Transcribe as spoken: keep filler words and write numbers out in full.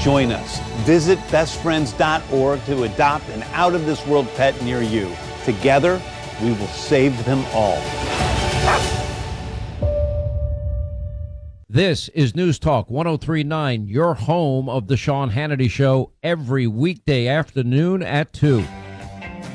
Join us. Visit best friends dot org to adopt an out-of-this-world pet near you. Together, we will save them all. This is News Talk one oh three point nine, your home of the Sean Hannity Show, every weekday afternoon at two.